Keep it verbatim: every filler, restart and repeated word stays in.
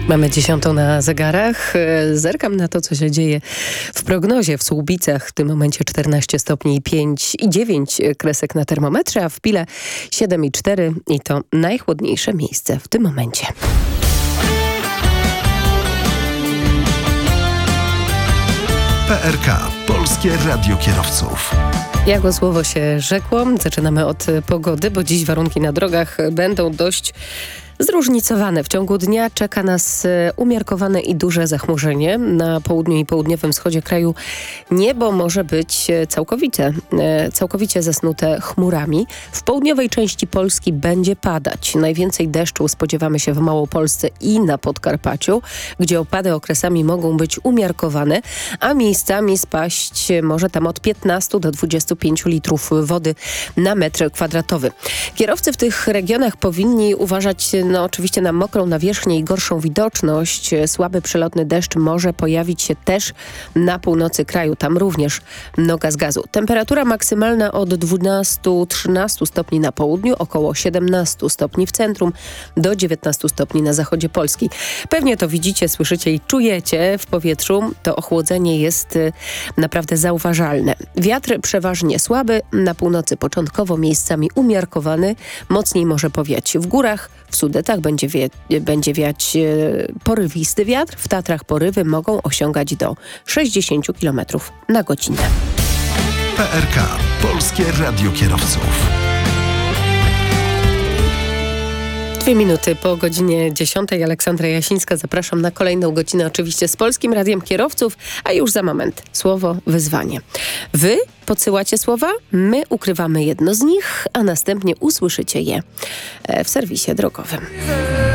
Mamy dziesiątą na zegarach. Zerkam na to, co się dzieje w prognozie. W Słubicach w tym momencie czternaście stopni i pięć i dziewięć kresek na termometrze, a w Pile siedem i cztery i to najchłodniejsze miejsce w tym momencie. P R K. Polskie Radio Kierowców. Jak o słowo się rzekło, zaczynamy od pogody, bo dziś warunki na drogach będą dość zróżnicowane. W ciągu dnia czeka nas umiarkowane i duże zachmurzenie. Na południu i południowym wschodzie kraju niebo może być całkowicie, całkowicie zasnute chmurami. W południowej części Polski będzie padać. Najwięcej deszczu spodziewamy się w Małopolsce i na Podkarpaciu, gdzie opady okresami mogą być umiarkowane, a miejscami spaść może tam od piętnastu do dwudziestu pięciu litrów wody na metr kwadratowy. Kierowcy w tych regionach powinni uważać No oczywiście na mokrą nawierzchnię i gorszą widoczność. Słaby przelotny deszcz może pojawić się też na północy kraju. Tam również noga z gazu. Temperatura maksymalna od dwunastu do trzynastu stopni na południu, około siedemnastu stopni w centrum, do dziewiętnastu stopni na zachodzie Polski. Pewnie to widzicie, słyszycie i czujecie w powietrzu. To ochłodzenie jest naprawdę zauważalne. Wiatr przeważnie słaby, na północy początkowo miejscami umiarkowany. Mocniej może powiać w górach, w Sudetach będzie, wie, będzie wiać e, porywisty wiatr. W Tatrach porywy mogą osiągać do sześćdziesięciu kilometrów na godzinę. P R K. Polskie Radio Kierowców. Dwie minuty po godzinie dziesiątej. Aleksandra Jasińska. Zapraszam na kolejną godzinę oczywiście z Polskim Radiem Kierowców, a już za moment słowo wyzwanie. Wy podsyłacie słowa, my ukrywamy jedno z nich, a następnie usłyszycie je w serwisie drogowym.